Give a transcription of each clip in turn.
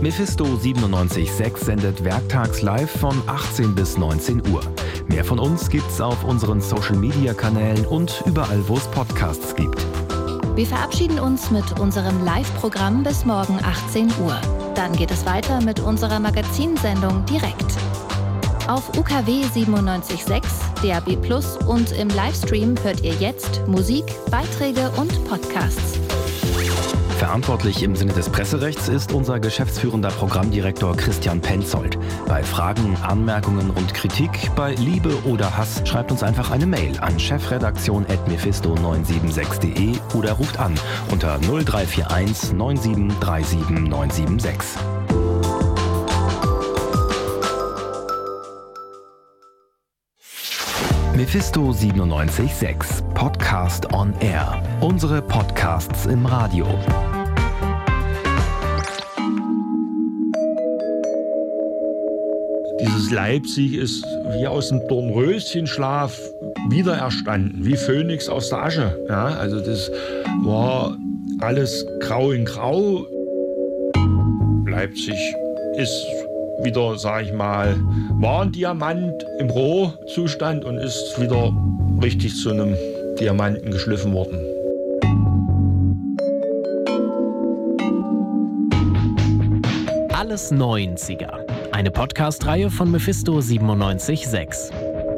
Mephisto 97.6 sendet werktags live von 18 bis 19 Uhr. Mehr von uns gibt's auf unseren Social-Media-Kanälen und überall, wo es Podcasts gibt. Wir verabschieden uns mit unserem Live-Programm bis morgen 18 Uhr. Dann geht es weiter mit unserer Magazinsendung direkt. Auf UKW 97.6, DAB+ und im Livestream hört ihr jetzt Musik, Beiträge und Podcasts. Verantwortlich im Sinne des Presserechts ist unser geschäftsführender Programmdirektor Christian Penzold. Bei Fragen, Anmerkungen und Kritik, bei Liebe oder Hass schreibt uns einfach eine Mail an chefredaktion@mephisto976.de oder ruft an unter 0341 9737 976. Mephisto 97.6 Podcast on Air. Unsere Podcasts im Radio. Dieses Leipzig ist wie aus dem Dornröschenschlaf wiedererstanden, wie Phönix aus der Asche. Ja, also das war alles grau in grau. Leipzig ist wieder, sag ich mal, war ein Diamant im Rohzustand und ist wieder richtig zu einem Diamanten geschliffen worden. Alles 90er. Eine Podcast-Reihe von Mephisto 97.6.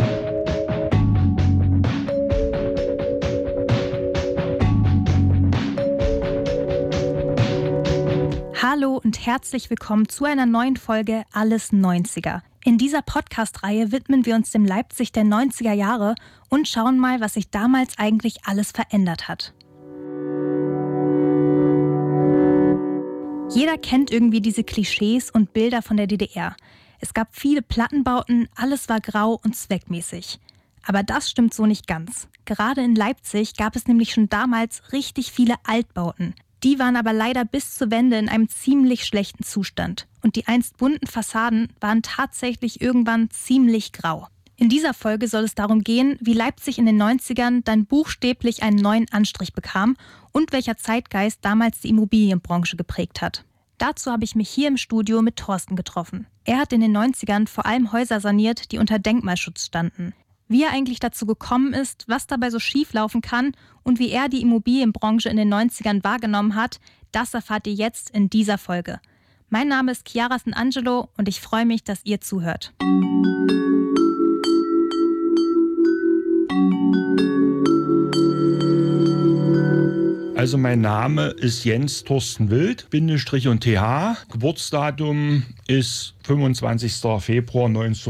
Hallo und herzlich willkommen zu einer neuen Folge Alles 90er. In dieser Podcast-Reihe widmen wir uns dem Leipzig der 90er Jahre und schauen mal, was sich damals eigentlich alles verändert hat. Jeder kennt irgendwie diese Klischees und Bilder von der DDR. Es gab viele Plattenbauten, alles war grau und zweckmäßig. Aber das stimmt so nicht ganz. Gerade in Leipzig gab es nämlich schon damals richtig viele Altbauten. Die waren aber leider bis zur Wende in einem ziemlich schlechten Zustand. Und die einst bunten Fassaden waren tatsächlich irgendwann ziemlich grau. In dieser Folge soll es darum gehen, wie Leipzig in den 90ern dann buchstäblich einen neuen Anstrich bekam und welcher Zeitgeist damals die Immobilienbranche geprägt hat. Dazu habe ich mich hier im Studio mit Thorsten getroffen. Er hat in den 90ern vor allem Häuser saniert, die unter Denkmalschutz standen. Wie er eigentlich dazu gekommen ist, was dabei so schief laufen kann und wie er die Immobilienbranche in den 90ern wahrgenommen hat, das erfahrt ihr jetzt in dieser Folge. Mein Name ist Chiara Sanangelo und ich freue mich, dass ihr zuhört. Also mein Name ist Jens Thorsten Wild, Bindestrich und TH. Geburtsdatum ist 25. Februar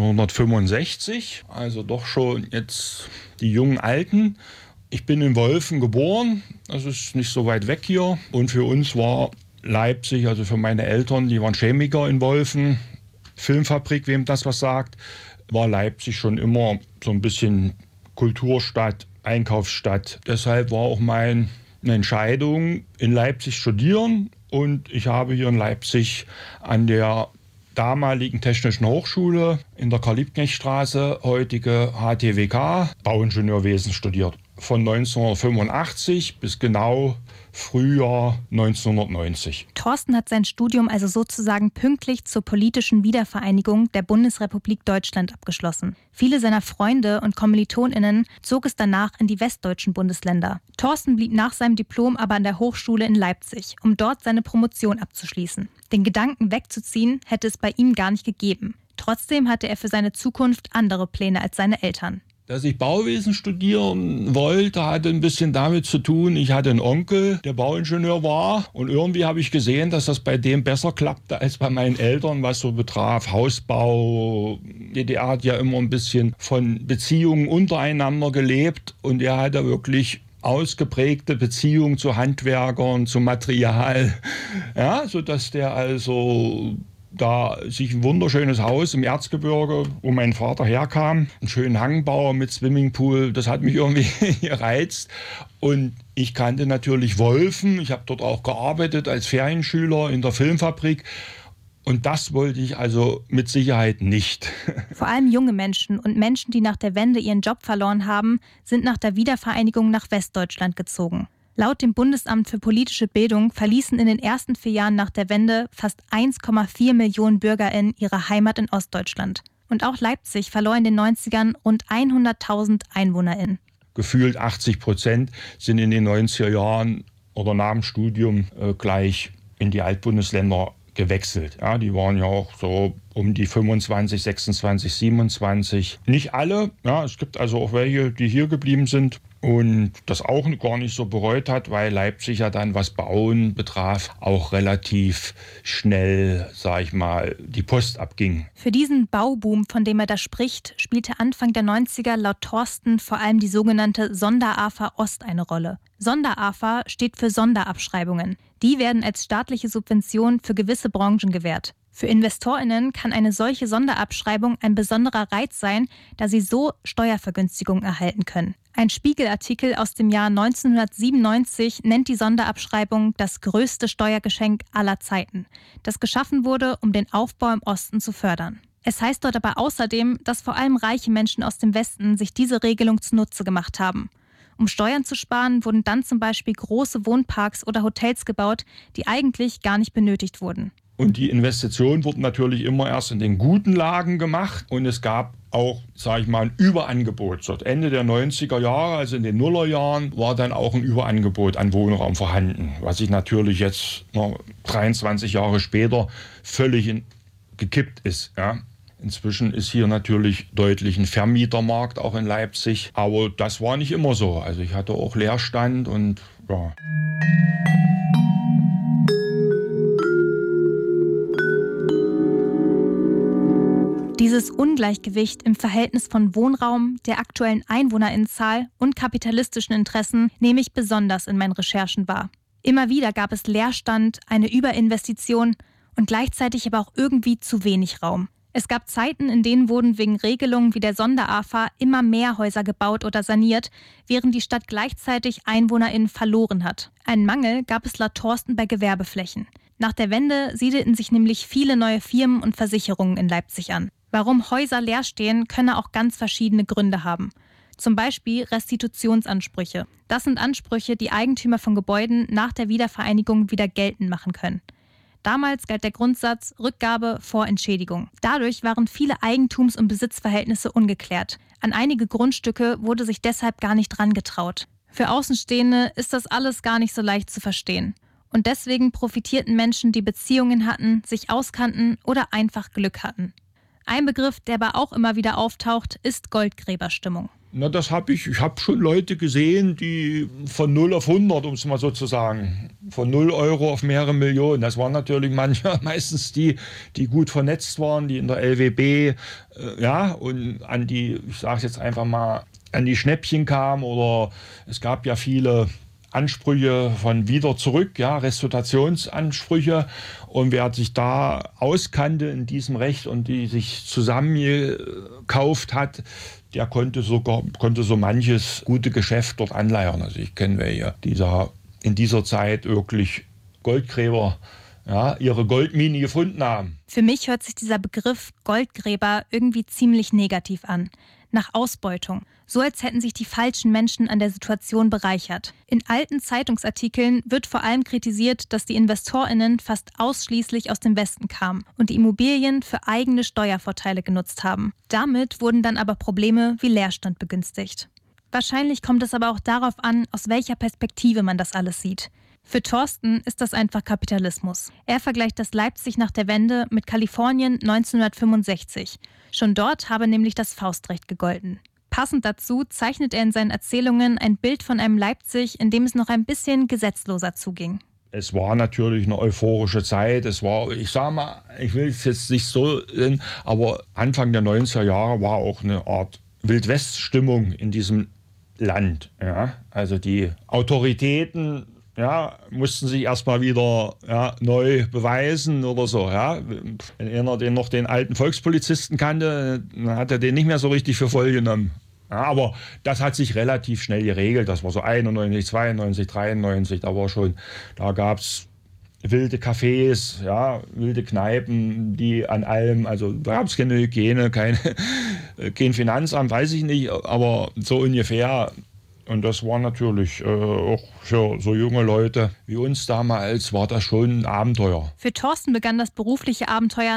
1965, also doch schon jetzt die jungen Alten. Ich bin in Wolfen geboren, das ist nicht so weit weg hier. Und für uns war Leipzig, also für meine Eltern, die waren Chemiker in Wolfen, Filmfabrik, wem das was sagt, war Leipzig schon immer so ein bisschen Kulturstadt, Einkaufsstadt. Deshalb war auch meine Entscheidung, in Leipzig studieren, und ich habe hier in Leipzig an der damaligen Technischen Hochschule in der Karl-Liebknecht-Straße, heutige HTWK, Bauingenieurwesen studiert. Von 1985 bis genau Frühjahr 1990. Thorsten hat sein Studium also sozusagen pünktlich zur politischen Wiedervereinigung der Bundesrepublik Deutschland abgeschlossen. Viele seiner Freunde und KommilitonInnen zog es danach in die westdeutschen Bundesländer. Thorsten blieb nach seinem Diplom aber an der Hochschule in Leipzig, um dort seine Promotion abzuschließen. Den Gedanken wegzuziehen hätte es bei ihm gar nicht gegeben. Trotzdem hatte er für seine Zukunft andere Pläne als seine Eltern. Dass ich Bauwesen studieren wollte, hatte ein bisschen damit zu tun, ich hatte einen Onkel, der Bauingenieur war, und irgendwie habe ich gesehen, dass das bei dem besser klappte als bei meinen Eltern, was so betraf Hausbau. DDR hat ja immer ein bisschen von Beziehungen untereinander gelebt, und er hatte wirklich ausgeprägte Beziehungen zu Handwerkern, zu Material, ja, sodass der also da sich ein wunderschönes Haus im Erzgebirge, wo mein Vater herkam, einen schönen Hangbau mit Swimmingpool, das hat mich irgendwie gereizt. Und ich kannte natürlich Wolfen, ich habe dort auch gearbeitet als Ferienschüler in der Filmfabrik. Und das wollte ich also mit Sicherheit nicht. Vor allem junge Menschen und Menschen, die nach der Wende ihren Job verloren haben, sind nach der Wiedervereinigung nach Westdeutschland gezogen. Laut dem Bundesamt für politische Bildung verließen in den ersten 4 Jahren nach der Wende fast 1,4 Millionen BürgerInnen ihre Heimat in Ostdeutschland. Und auch Leipzig verlor in den 90ern rund 100.000 EinwohnerInnen. Gefühlt 80% sind in den 90er Jahren oder nach dem Studium gleich in die Altbundesländer gewechselt. Ja, die waren ja auch so um die 25, 26, 27. Nicht alle. Ja, es gibt also auch welche, die hier geblieben sind und das auch gar nicht so bereut hat, weil Leipzig ja dann, was Bauen betraf, auch relativ schnell, sag ich mal, die Post abging. Für diesen Bauboom, von dem er da spricht, spielte Anfang der 90er laut Thorsten vor allem die sogenannte Sonder-AFA Ost eine Rolle. Sonder-AFA steht für Sonderabschreibungen. Die werden als staatliche Subvention für gewisse Branchen gewährt. Für InvestorInnen kann eine solche Sonderabschreibung ein besonderer Reiz sein, da sie so Steuervergünstigungen erhalten können. Ein Spiegel-Artikel aus dem Jahr 1997 nennt die Sonderabschreibung das größte Steuergeschenk aller Zeiten, das geschaffen wurde, um den Aufbau im Osten zu fördern. Es heißt dort aber außerdem, dass vor allem reiche Menschen aus dem Westen sich diese Regelung zunutze gemacht haben. Um Steuern zu sparen, wurden dann zum Beispiel große Wohnparks oder Hotels gebaut, die eigentlich gar nicht benötigt wurden. Und die Investitionen wurden natürlich immer erst in den guten Lagen gemacht. Und es gab auch, sage ich mal, ein Überangebot. Seit Ende der 90er Jahre, also in den Nullerjahren, war dann auch ein Überangebot an Wohnraum vorhanden. Was sich natürlich jetzt 23 Jahre später völlig gekippt ist. Ja. Inzwischen ist hier natürlich deutlich ein Vermietermarkt, auch in Leipzig. Aber das war nicht immer so. Also ich hatte auch Leerstand und ja. Dieses Ungleichgewicht im Verhältnis von Wohnraum, der aktuellen EinwohnerInnenzahl und kapitalistischen Interessen nehme ich besonders in meinen Recherchen wahr. Immer wieder gab es Leerstand, eine Überinvestition und gleichzeitig aber auch irgendwie zu wenig Raum. Es gab Zeiten, in denen wurden wegen Regelungen wie der Sonder-AFA immer mehr Häuser gebaut oder saniert, während die Stadt gleichzeitig EinwohnerInnen verloren hat. Einen Mangel gab es laut Thorsten bei Gewerbeflächen. Nach der Wende siedelten sich nämlich viele neue Firmen und Versicherungen in Leipzig an. Warum Häuser leer stehen, könne auch ganz verschiedene Gründe haben. Zum Beispiel Restitutionsansprüche. Das sind Ansprüche, die Eigentümer von Gebäuden nach der Wiedervereinigung wieder geltend machen können. Damals galt der Grundsatz Rückgabe vor Entschädigung. Dadurch waren viele Eigentums- und Besitzverhältnisse ungeklärt. An einige Grundstücke wurde sich deshalb gar nicht dran getraut. Für Außenstehende ist das alles gar nicht so leicht zu verstehen. Und deswegen profitierten Menschen, die Beziehungen hatten, sich auskannten oder einfach Glück hatten. Ein Begriff, der aber auch immer wieder auftaucht, ist Goldgräberstimmung. Na, das habe ich. Ich habe schon Leute gesehen, die von 0 auf 100, um es mal so zu sagen, von 0 Euro auf mehrere Millionen. Das waren natürlich meistens die gut vernetzt waren, die in der LWB, und an die, ich sage jetzt einfach mal, an die Schnäppchen kamen. Oder es gab ja viele Ansprüche von wieder zurück, ja, Restitutionsansprüche. Und wer sich da auskannte in diesem Recht und die sich zusammengekauft hat, der konnte so manches gute Geschäft dort anleiern. Also ich kenne welche, die da in dieser Zeit wirklich Goldgräber, ja, ihre Goldmine gefunden haben. Für mich hört sich dieser Begriff Goldgräber irgendwie ziemlich negativ an. Nach Ausbeutung. So als hätten sich die falschen Menschen an der Situation bereichert. In alten Zeitungsartikeln wird vor allem kritisiert, dass die InvestorInnen fast ausschließlich aus dem Westen kamen und die Immobilien für eigene Steuervorteile genutzt haben. Damit wurden dann aber Probleme wie Leerstand begünstigt. Wahrscheinlich kommt es aber auch darauf an, aus welcher Perspektive man das alles sieht. Für Thorsten ist das einfach Kapitalismus. Er vergleicht das Leipzig nach der Wende mit Kalifornien 1965. Schon dort habe nämlich das Faustrecht gegolten. Passend dazu zeichnet er in seinen Erzählungen ein Bild von einem Leipzig, in dem es noch ein bisschen gesetzloser zuging. Es war natürlich eine euphorische Zeit. Es war, ich sage mal, ich will es jetzt nicht so nennen, aber Anfang der 90er Jahre war auch eine Art Wildwest-Stimmung in diesem Land. Ja? Also die Autoritäten mussten sich erstmal wieder neu beweisen oder so. Ja. Wenn einer noch den alten Volkspolizisten kannte, dann hat er den nicht mehr so richtig für voll genommen. Ja, aber das hat sich relativ schnell geregelt. Das war so 91, 92, 93, da gab es wilde Cafés, wilde Kneipen, die an allem, also da gab es keine Hygiene, kein Finanzamt, weiß ich nicht, aber so ungefähr Und das war natürlich auch für so junge Leute wie uns damals, war das schon ein Abenteuer. Für Thorsten begann das berufliche Abenteuer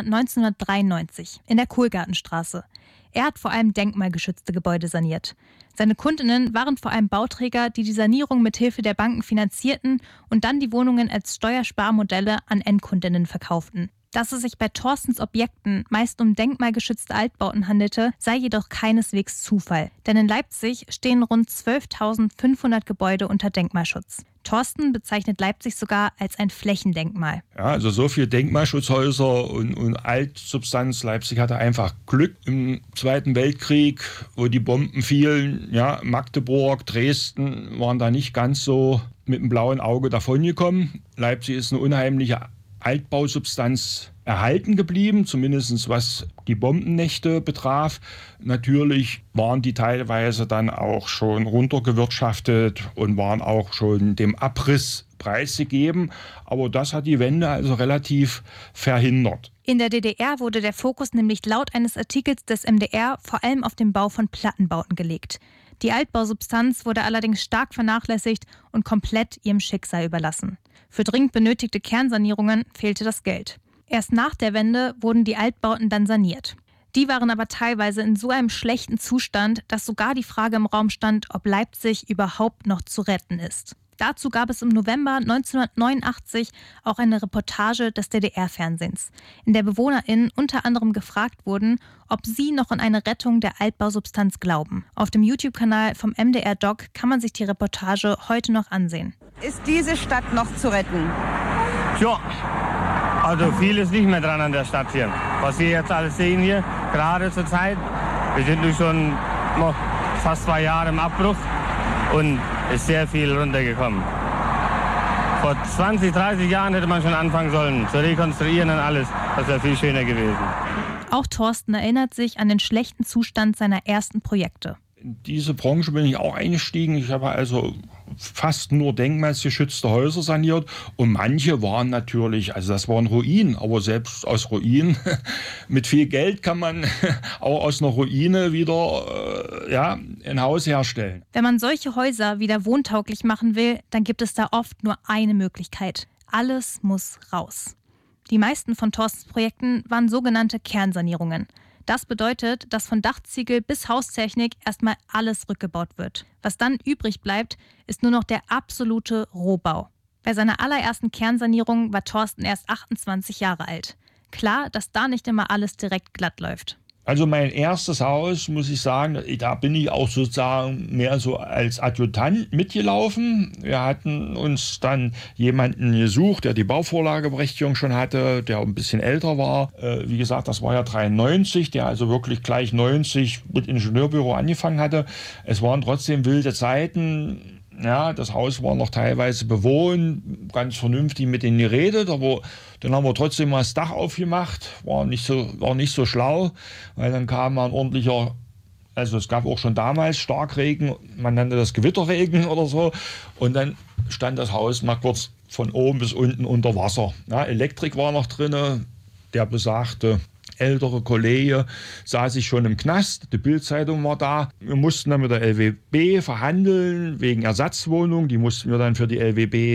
1993 in der Kohlgartenstraße. Er hat vor allem denkmalgeschützte Gebäude saniert. Seine Kundinnen waren vor allem Bauträger, die Sanierung mithilfe der Banken finanzierten und dann die Wohnungen als Steuersparmodelle an Endkundinnen verkauften. Dass es sich bei Thorstens Objekten meist um denkmalgeschützte Altbauten handelte, sei jedoch keineswegs Zufall. Denn in Leipzig stehen rund 12.500 Gebäude unter Denkmalschutz. Thorsten bezeichnet Leipzig sogar als ein Flächendenkmal. Ja, also so viele Denkmalschutzhäuser und Altsubstanz. Leipzig hatte einfach Glück im Zweiten Weltkrieg, wo die Bomben fielen. Ja, Magdeburg, Dresden waren da nicht ganz so mit dem blauen Auge davongekommen. Leipzig ist eine unheimliche Altbausubstanz erhalten geblieben, zumindest was die Bombennächte betraf. Natürlich waren die teilweise dann auch schon runtergewirtschaftet und waren auch schon dem Abriss preisgegeben. Aber das hat die Wende also relativ verhindert. In der DDR wurde der Fokus nämlich laut eines Artikels des MDR vor allem auf den Bau von Plattenbauten gelegt. Die Altbausubstanz wurde allerdings stark vernachlässigt und komplett ihrem Schicksal überlassen. Für dringend benötigte Kernsanierungen fehlte das Geld. Erst nach der Wende wurden die Altbauten dann saniert. Die waren aber teilweise in so einem schlechten Zustand, dass sogar die Frage im Raum stand, ob Leipzig überhaupt noch zu retten ist. Dazu gab es im November 1989 auch eine Reportage des DDR-Fernsehens, in der BewohnerInnen unter anderem gefragt wurden, ob sie noch an eine Rettung der Altbausubstanz glauben. Auf dem YouTube-Kanal vom MDR-Doc kann man sich die Reportage heute noch ansehen. Ist diese Stadt noch zu retten? Ja, also viel ist nicht mehr dran an der Stadt hier. Was wir jetzt alles sehen hier, gerade zur Zeit, wir sind nun schon noch fast 2 Jahre im Abbruch und ist sehr viel runtergekommen. Vor 20, 30 Jahren hätte man schon anfangen sollen zu rekonstruieren und alles. Das wäre viel schöner gewesen. Auch Thorsten erinnert sich an den schlechten Zustand seiner ersten Projekte. In diese Branche bin ich auch eingestiegen. Ich habe also fast nur denkmalsgeschützte Häuser saniert und manche waren natürlich, also das waren Ruinen, aber selbst aus Ruinen mit viel Geld kann man auch aus einer Ruine wieder ein Haus herstellen. Wenn man solche Häuser wieder wohntauglich machen will, dann gibt es da oft nur eine Möglichkeit. Alles muss raus. Die meisten von Thorstens Projekten waren sogenannte Kernsanierungen. Das bedeutet, dass von Dachziegel bis Haustechnik erstmal alles rückgebaut wird. Was dann übrig bleibt, ist nur noch der absolute Rohbau. Bei seiner allerersten Kernsanierung war Thorsten erst 28 Jahre alt. Klar, dass da nicht immer alles direkt glatt läuft. Also mein erstes Haus, muss ich sagen, da bin ich auch sozusagen mehr so als Adjutant mitgelaufen. Wir hatten uns dann jemanden gesucht, der die Bauvorlageberechtigung schon hatte, der ein bisschen älter war. Wie gesagt, das war ja 93, der also wirklich gleich 90 mit Ingenieurbüro angefangen hatte. Es waren trotzdem wilde Zeiten. Ja, das Haus war noch teilweise bewohnt, ganz vernünftig mit denen geredet, aber dann haben wir trotzdem mal das Dach aufgemacht, war nicht so schlau, weil dann kam ein ordentlicher, also es gab auch schon damals Starkregen, man nannte das Gewitterregen oder so, und dann stand das Haus mal kurz von oben bis unten unter Wasser. Ja, Elektrik war noch drin, der besagte ältere Kollege saß ich schon im Knast, die Bild-Zeitung war da. Wir mussten dann mit der LWB verhandeln wegen Ersatzwohnung. Die mussten wir dann für die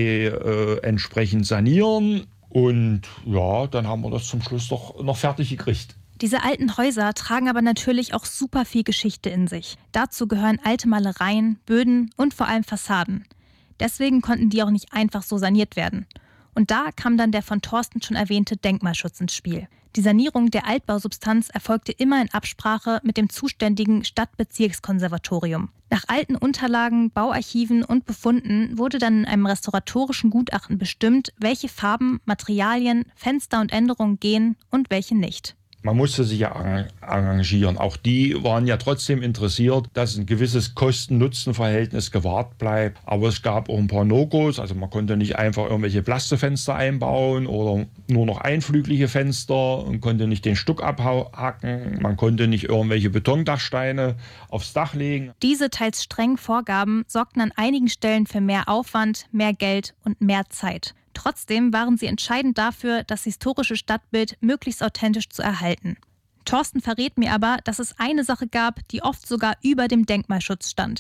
LWB entsprechend sanieren. Und ja, dann haben wir das zum Schluss doch noch fertig gekriegt. Diese alten Häuser tragen aber natürlich auch super viel Geschichte in sich. Dazu gehören alte Malereien, Böden und vor allem Fassaden. Deswegen konnten die auch nicht einfach so saniert werden. Und da kam dann der von Thorsten schon erwähnte Denkmalschutz ins Spiel. Die Sanierung der Altbausubstanz erfolgte immer in Absprache mit dem zuständigen Stadtbezirkskonservatorium. Nach alten Unterlagen, Bauarchiven und Befunden wurde dann in einem restauratorischen Gutachten bestimmt, welche Farben, Materialien, Fenster und Änderungen gehen und welche nicht. Man musste sich ja arrangieren. Auch die waren ja trotzdem interessiert, dass ein gewisses Kosten-Nutzen-Verhältnis gewahrt bleibt. Aber es gab auch ein paar No-Gos. Also man konnte nicht einfach irgendwelche Plastefenster einbauen oder nur noch einflüglige Fenster und konnte nicht den Stuck abhacken. Man konnte nicht irgendwelche Betondachsteine aufs Dach legen. Diese teils strengen Vorgaben sorgten an einigen Stellen für mehr Aufwand, mehr Geld und mehr Zeit. Trotzdem waren sie entscheidend dafür, das historische Stadtbild möglichst authentisch zu erhalten. Thorsten verrät mir aber, dass es eine Sache gab, die oft sogar über dem Denkmalschutz stand.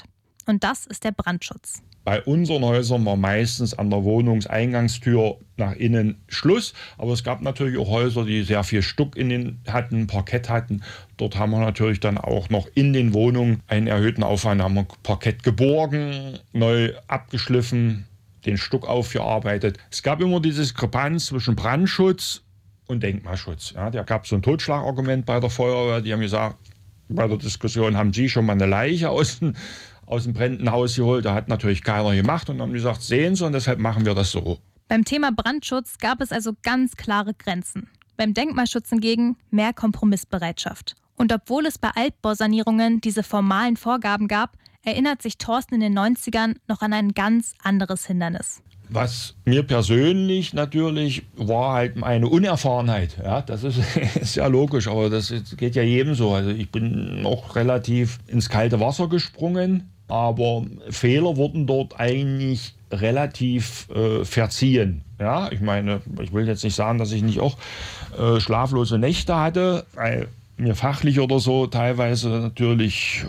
Und das ist der Brandschutz. Bei unseren Häusern war meistens an der Wohnungseingangstür nach innen Schluss. Aber es gab natürlich auch Häuser, die sehr viel Stuck hatten, Parkett hatten. Dort haben wir natürlich dann auch noch in den Wohnungen einen erhöhten Aufwand. Haben wir Parkett geborgen, neu abgeschliffen, den Stuck aufgearbeitet. Es gab immer die Diskrepanz zwischen Brandschutz und Denkmalschutz. Ja, da gab es so ein Totschlagargument bei der Feuerwehr. Die haben gesagt, bei der Diskussion haben Sie schon mal eine Leiche aus dem brennenden Haus geholt. Da hat natürlich keiner gemacht und haben gesagt, sehen Sie, und deshalb machen wir das so. Beim Thema Brandschutz gab es also ganz klare Grenzen. Beim Denkmalschutz hingegen mehr Kompromissbereitschaft. Und obwohl es bei Altbausanierungen diese formalen Vorgaben gab, erinnert sich Thorsten in den 90ern noch an ein ganz anderes Hindernis. Was mir persönlich natürlich war halt meine Unerfahrenheit. Ja, das ist ja logisch, aber das geht ja jedem so. Also ich bin noch relativ ins kalte Wasser gesprungen, aber Fehler wurden dort eigentlich relativ verziehen. Ja, ich meine, ich will jetzt nicht sagen, dass ich nicht auch schlaflose Nächte hatte, weil mir fachlich oder so teilweise natürlich,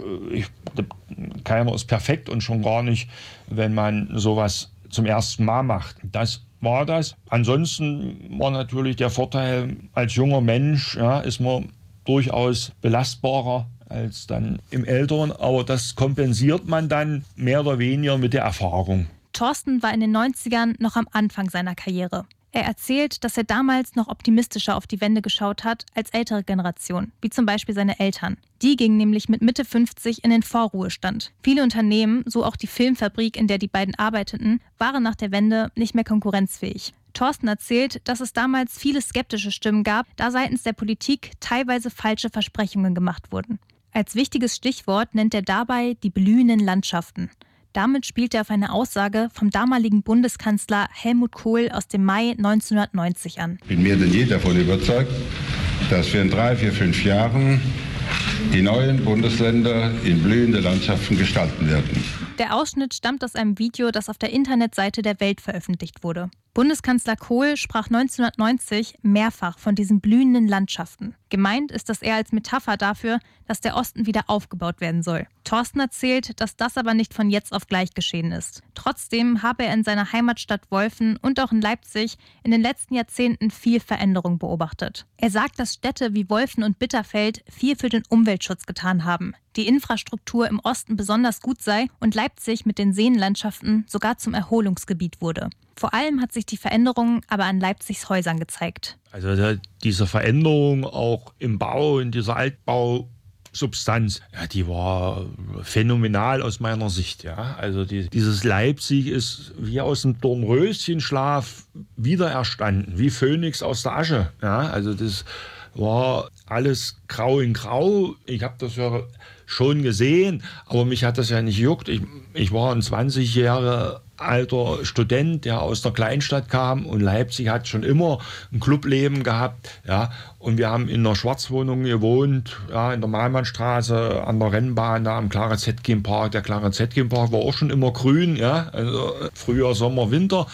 keiner ist perfekt und schon gar nicht, wenn man sowas zum ersten Mal macht. Das war das. Ansonsten war natürlich der Vorteil, als junger Mensch ist man durchaus belastbarer als dann im Älteren. Aber das kompensiert man dann mehr oder weniger mit der Erfahrung. Thorsten war in den 90ern noch am Anfang seiner Karriere. Er erzählt, dass er damals noch optimistischer auf die Wende geschaut hat als ältere Generationen, wie zum Beispiel seine Eltern. Die gingen nämlich mit Mitte 50 in den Vorruhestand. Viele Unternehmen, so auch die Filmfabrik, in der die beiden arbeiteten, waren nach der Wende nicht mehr konkurrenzfähig. Thorsten erzählt, dass es damals viele skeptische Stimmen gab, da seitens der Politik teilweise falsche Versprechungen gemacht wurden. Als wichtiges Stichwort nennt er dabei die blühenden Landschaften. Damit spielt er auf eine Aussage vom damaligen Bundeskanzler Helmut Kohl aus dem Mai 1990 an. Ich bin mehr denn je davon überzeugt, dass wir in 3, 4, 5 Jahren die neuen Bundesländer in blühende Landschaften gestalten werden. Der Ausschnitt stammt aus einem Video, das auf der Internetseite der Welt veröffentlicht wurde. Bundeskanzler Kohl sprach 1990 mehrfach von diesen blühenden Landschaften. Gemeint ist das eher als Metapher dafür, dass der Osten wieder aufgebaut werden soll. Thorsten erzählt, dass das aber nicht von jetzt auf gleich geschehen ist. Trotzdem habe er in seiner Heimatstadt Wolfen und auch in Leipzig in den letzten Jahrzehnten viel Veränderung beobachtet. Er sagt, dass Städte wie Wolfen und Bitterfeld viel für den Umweltschutz getan haben, die Infrastruktur im Osten besonders gut sei und Leipzig mit den Seenlandschaften sogar zum Erholungsgebiet wurde. Vor allem hat sich die Veränderung aber an Leipzigs Häusern gezeigt. Also diese Veränderung auch im Bau, in dieser Altbausubstanz, die war phänomenal aus meiner Sicht. Ja. Also dieses Leipzig ist wie aus dem Dornröschenschlaf wiedererstanden, wie Phönix aus der Asche. Ja. Also das war alles grau in grau. Ich habe das ja schon gesehen, aber mich hat das ja nicht juckt. Ich war ein 20 Jahre alter Student, der aus der Kleinstadt kam, und Leipzig hat schon immer ein Clubleben gehabt. Ja. Und wir haben in einer Schwarzwohnung gewohnt, in der Malmannstraße, an der Rennbahn, da am Clarence Hetkin Park. Der Clarence Hetkin Park war auch schon immer grün, also Frühjahr, Sommer, Winter.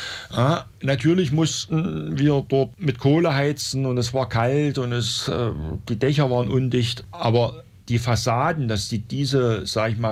Ja, natürlich mussten wir dort mit Kohle heizen und es war kalt und die Dächer waren undicht. Aber die Fassaden, dass die diese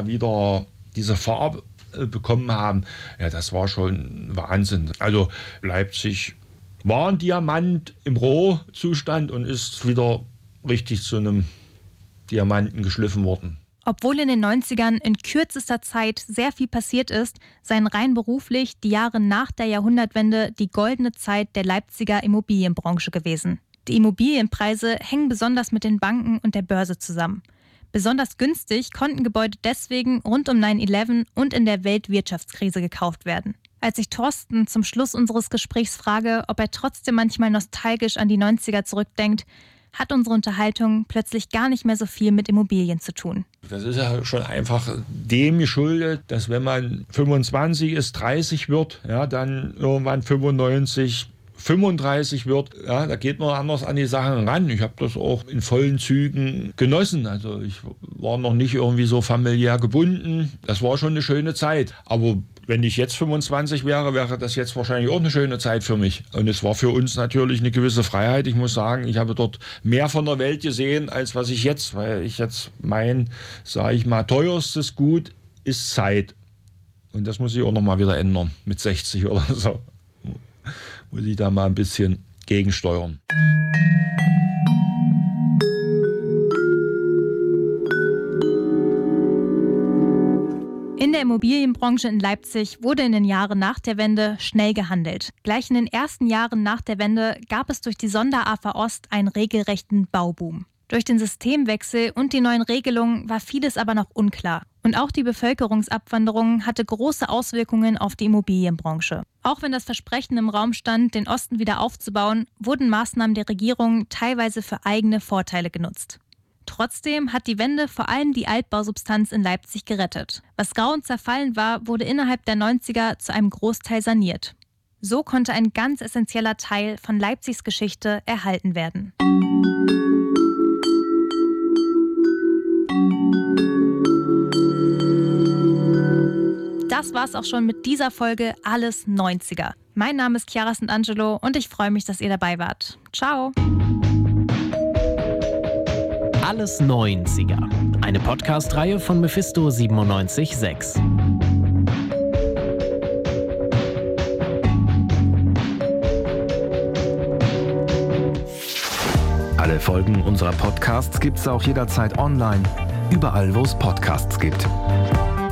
Farbe bekommen haben, das war schon Wahnsinn. Also Leipzig war ein Diamant im Rohzustand und ist wieder richtig zu einem Diamanten geschliffen worden. Obwohl in den 90ern in kürzester Zeit sehr viel passiert ist, seien rein beruflich die Jahre nach der Jahrhundertwende die goldene Zeit der Leipziger Immobilienbranche gewesen. Die Immobilienpreise hängen besonders mit den Banken und der Börse zusammen. Besonders günstig konnten Gebäude deswegen rund um 9/11 und in der Weltwirtschaftskrise gekauft werden. Als ich Thorsten zum Schluss unseres Gesprächs frage, ob er trotzdem manchmal nostalgisch an die 90er zurückdenkt, hat unsere Unterhaltung plötzlich gar nicht mehr so viel mit Immobilien zu tun. Das ist ja schon einfach dem geschuldet, dass wenn man 25 ist, 30 wird, dann irgendwann 95, 35 wird, da geht man anders an die Sachen ran. Ich habe das auch in vollen Zügen genossen. Also ich war noch nicht irgendwie so familiär gebunden. Das war schon eine schöne Zeit. Aber wenn ich jetzt 25 wäre, wäre das jetzt wahrscheinlich auch eine schöne Zeit für mich. Und es war für uns natürlich eine gewisse Freiheit. Ich muss sagen, ich habe dort mehr von der Welt gesehen, als was ich jetzt, weil ich jetzt mein, teuerstes Gut ist Zeit. Und das muss ich auch noch mal wieder ändern, mit 60 oder so. Muss ich da mal ein bisschen gegensteuern. In der Immobilienbranche in Leipzig wurde in den Jahren nach der Wende schnell gehandelt. Gleich in den ersten Jahren nach der Wende gab es durch die Sonder-AFA Ost einen regelrechten Bauboom. Durch den Systemwechsel und die neuen Regelungen war vieles aber noch unklar. Und auch die Bevölkerungsabwanderung hatte große Auswirkungen auf die Immobilienbranche. Auch wenn das Versprechen im Raum stand, den Osten wieder aufzubauen, wurden Maßnahmen der Regierung teilweise für eigene Vorteile genutzt. Trotzdem hat die Wende vor allem die Altbausubstanz in Leipzig gerettet. Was grau und zerfallen war, wurde innerhalb der 90er zu einem Großteil saniert. So konnte ein ganz essentieller Teil von Leipzigs Geschichte erhalten werden. Das war's auch schon mit dieser Folge Alles 90er. Mein Name ist Chiara Sant'Angelo und ich freue mich, dass ihr dabei wart. Ciao! Alles 90er. Eine Podcast-Reihe von Mephisto 97.6. Alle Folgen unserer Podcasts gibt's auch jederzeit online, überall wo es Podcasts gibt.